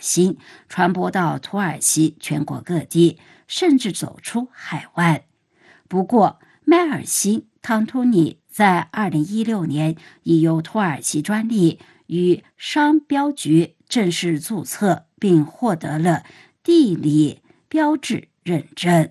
星传播到土耳其全国各地，甚至走出海湾。不过，迈尔辛汤图尼在2016年已由土耳其专利与商标局正式注册，并获得了地理标志认证。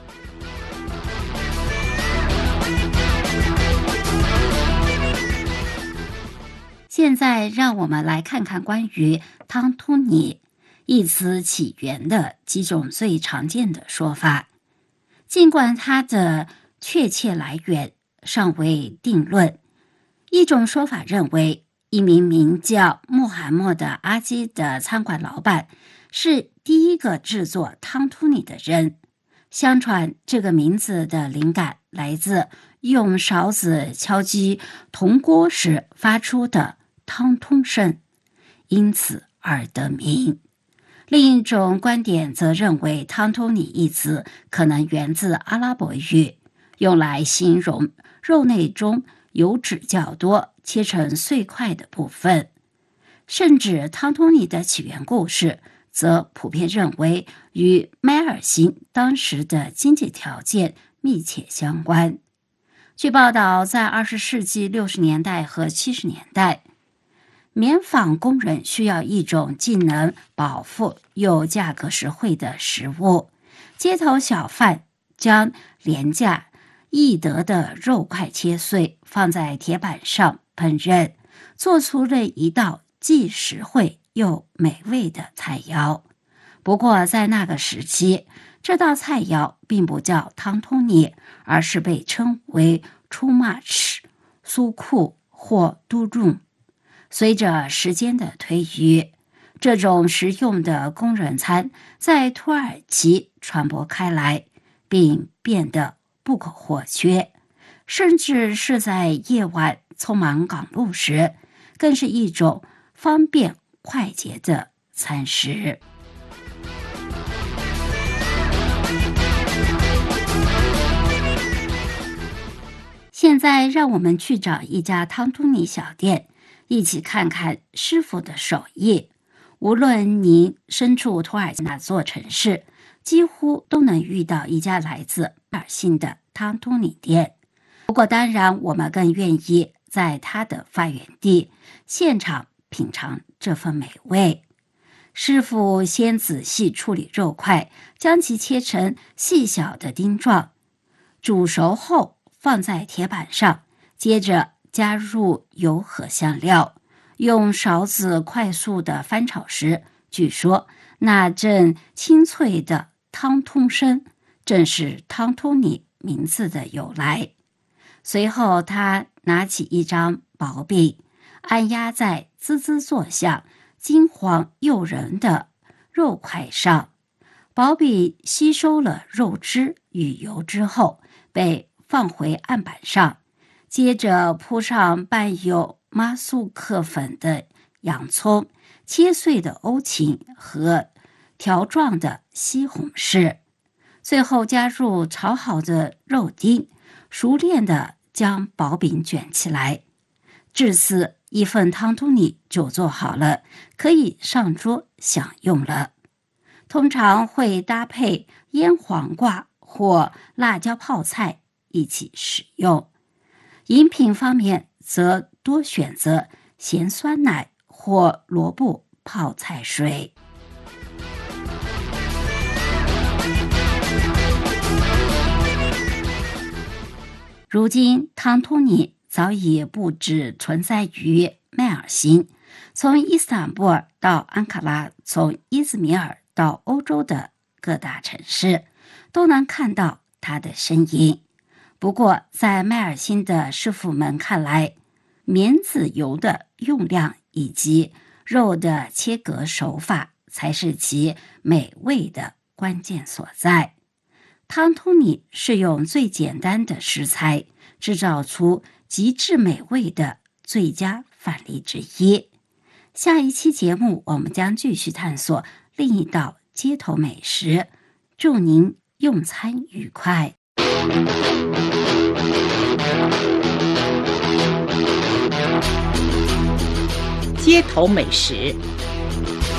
现在让我们来看看关于汤图尼一词起源的几种最常见的说法。尽管它的确切来源尚未定论，一种说法认为，一名名叫穆罕默德·阿基的餐馆老板是第一个制作汤图尼的人。相传这个名字的灵感来自用勺子敲击铜锅时发出的汤通声，因此而得名。另一种观点则认为，汤图尼一词可能源自阿拉伯语，用来形容肉类中油脂较多、切成碎块的部分。甚至汤图尼的起源故事则普遍认为与迈尔辛当时的经济条件密切相关。据报道，在20世纪60年代和70年代，棉纺工人需要一种既能饱腹又价格实惠的食物。街头小贩将廉价易得的肉块切碎，放在铁板上烹饪，做出了一道既实惠又美味的菜肴。不过在那个时期，这道菜肴并不叫汤图尼，而是被称为出马吃、苏库或都rum。随着时间的推移，这种实用的工人餐在土耳其传播开来，并变得不可或缺，甚至是在夜晚匆忙赶路时，更是一种方便快捷的餐食。现在让我们去找一家汤图尼小店，一起看看师傅的手艺。无论您身处土耳其哪座城市，几乎都能遇到一家来自迈尔辛的汤图尼店。不过当然，我们更愿意在它的发源地现场品尝这份美味。师傅先仔细处理肉块，将其切成细小的丁状，煮熟后放在铁板上，接着加入油和香料，用勺子快速的翻炒时，据说那阵清脆的汤通声正是汤图尼名字的由来。随后他拿起一张薄饼，按压在滋滋作响、金黄诱人的肉块上。薄饼吸收了肉汁与油之后，被放回案板上，接着铺上拌有马苏克粉的洋葱、切碎的欧芹和条状的西红柿，最后加入炒好的肉丁，熟练地将薄饼卷起来。至此，一份汤图尼就做好了，可以上桌享用了。通常会搭配腌黄瓜或辣椒泡菜一起食用。饮品方面则多选择咸酸奶或萝卜泡菜水。如今汤图尼早已不只存在于迈尔辛，从伊斯坦布尔到安卡拉，从伊兹密尔到欧洲的各大城市，都能看到它的身影。不过在迈尔辛的师傅们看来，棉籽油的用量以及肉的切割手法才是其美味的关键所在。汤图尼是用最简单的食材制造出极致美味的最佳范例之一。下一期节目我们将继续探索另一道街头美食，祝您用餐愉快。 街头美食。